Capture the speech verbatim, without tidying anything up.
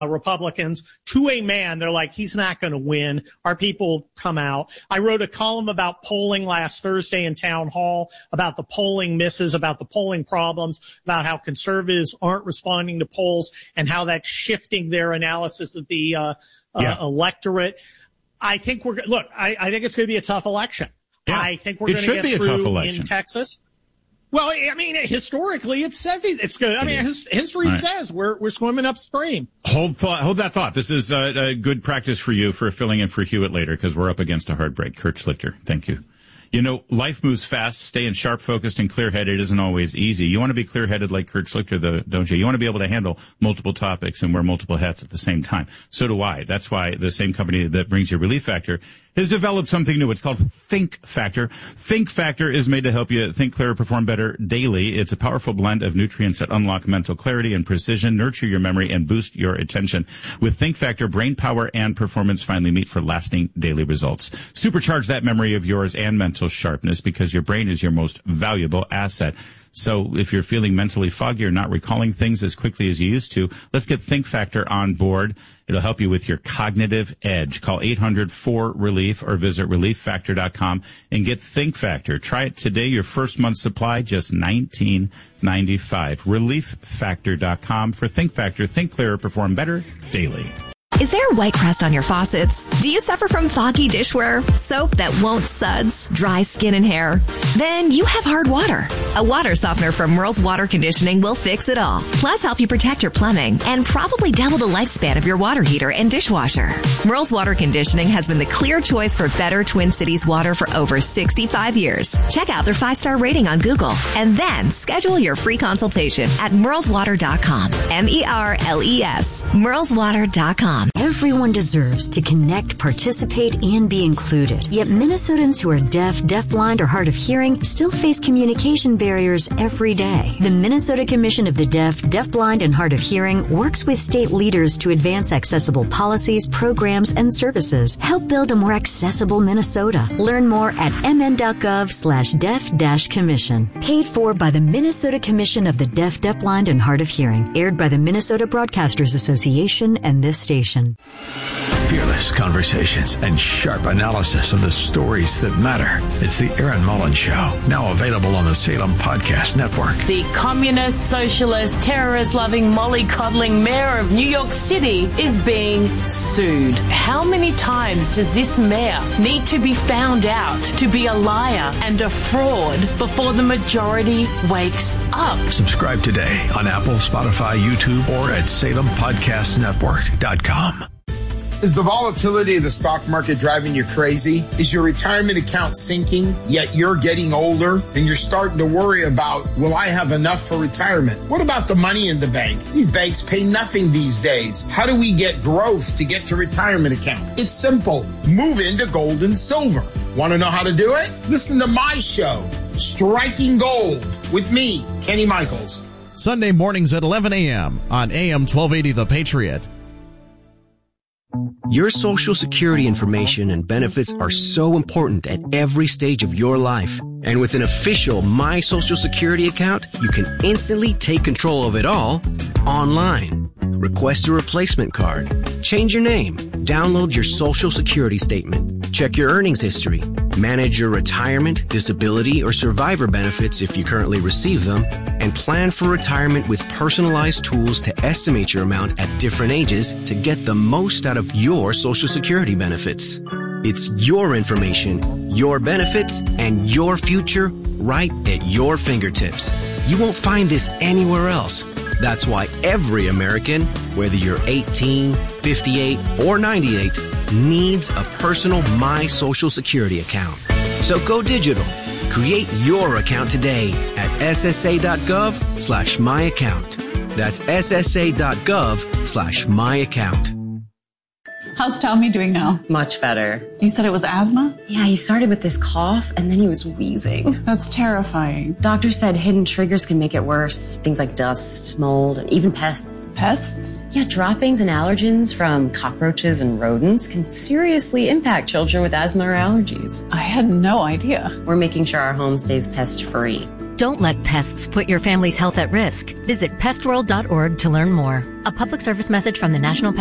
Republicans to a man. They're like, he's not going to win. Our people come out. I wrote a column about polling last Thursday in Town Hall about the polling misses, about the polling problems, about how conservatives aren't responding to polls and how that's shifting their analysis of the uh, yeah. uh, electorate. I think we're look. I, I think it's going to be a tough election. Yeah. I think we're going to get through in Texas. Well, I mean, historically, it says it's good. I mean, his, history right. says we're we're swimming upstream. Hold thought, hold that thought. This is uh, a good practice for you for filling in for Hewitt later because we're up against a hard break. Kurt Schlichter, thank you. You know, life moves fast. Staying sharp, focused, and clear-headed isn't always easy. You want to be clear-headed like Kurt Schlichter, though, don't you? You want to be able to handle multiple topics and wear multiple hats at the same time. So do I. That's why the same company that brings you Relief Factor has developed something new. It's called Think Factor. Think Factor is made to help you think clearer, perform better daily. It's a powerful blend of nutrients that unlock mental clarity and precision, nurture your memory, and boost your attention. With Think Factor, brain power and performance finally meet for lasting daily results. Supercharge that memory of yours and mental sharpness because your brain is your most valuable asset. So if you're feeling mentally foggy or not recalling things as quickly as you used to, let's get Think Factor on board. It'll help you with your cognitive edge. Call eight hundred four relief or visit relief factor dot com and get Think Factor. Try it today. Your first month's supply, just nineteen ninety-five. relief factor dot com for Think Factor. Think clearer, perform better daily. Is there white crust on your faucets? Do you suffer from foggy dishware, soap that won't suds, dry skin and hair? Then you have hard water. A water softener from Merle's Water Conditioning will fix it all. Plus help you protect your plumbing and probably double the lifespan of your water heater and dishwasher. Merle's Water Conditioning has been the clear choice for better Twin Cities water for over sixty-five years. Check out their five-star rating on Google and then schedule your free consultation at merles water dot com. M E R L E S. merles water dot com. Everyone deserves to connect, participate, and be included. Yet Minnesotans who are deaf, deafblind, or hard of hearing still face communication barriers every day. The Minnesota Commission of the Deaf, Deafblind, and Hard of Hearing works with state leaders to advance accessible policies, programs, and services. Help build a more accessible Minnesota. Learn more at mn.gov slash deaf dash commission. Paid for by the Minnesota Commission of the Deaf, Deafblind, and Hard of Hearing. Aired by the Minnesota Broadcasters Association and this station. Fearless conversations and sharp analysis of the stories that matter. It's the Erin Mullins Show, now available on the Salem Podcast Network. The communist, socialist, terrorist-loving, mollycoddling mayor of New York City is being sued. How many times does this mayor need to be found out to be a liar and a fraud before the majority wakes up? Subscribe today on Apple, Spotify, YouTube, or at salem podcast network dot com. Is the volatility of the stock market driving you crazy? Is your retirement account sinking, yet you're getting older and you're starting to worry about, will I have enough for retirement? What about the money in the bank? These banks pay nothing these days. How do we get growth to get to retirement account? It's simple. Move into gold and silver. Want to know how to do it? Listen to my show, Striking Gold, with me, Kenny Michaels. Sunday mornings at eleven a.m. on A M twelve eighty The Patriot. Your Social Security information and benefits are so important at every stage of your life. And with an official My Social Security account, you can instantly take control of it all online. Request a replacement card, change your name, download your Social Security statement, check your earnings history, manage your retirement, disability, or survivor benefits if you currently receive them, and plan for retirement with personalized tools to estimate your amount at different ages to get the most out of your Social Security benefits. It's your information, your benefits, and your future right at your fingertips. You won't find this anywhere else. That's why every American, whether you're eighteen, fifty-eight, or ninety-eight, needs a personal My Social Security account. So go digital. Create your account today at ssa.gov slash my account. That's ssa.gov slash my account. How's Tommy doing now? Much better. You said it was asthma? Yeah, he started with this cough and then he was wheezing. That's terrifying. Doctor said hidden triggers can make it worse. Things like dust, mold, and even pests. Pests? Yeah, droppings and allergens from cockroaches and rodents can seriously impact children with asthma or allergies. I had no idea. We're making sure our home stays pest-free. Don't let pests put your family's health at risk. Visit pest world dot org to learn more. A public service message from the National Pest